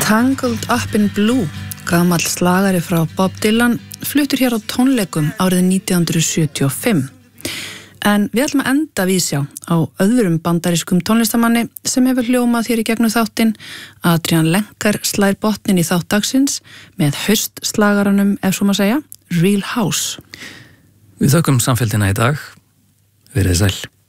Tangled Up in Blue, gamall slagari frá Bob Dylan, fluttur hér á tónleikum árið 1975. En við ætlum að enda vísjá á öðrum bandarískum tónlistamanni sem hefur hljómað hér í gegnum þáttinn. Adrian Lenker slær botnin í þátt dagsins með haustslagaranum, ef svo má segja, Real House. Við þökkum samfélgina í dag. Verið sæl.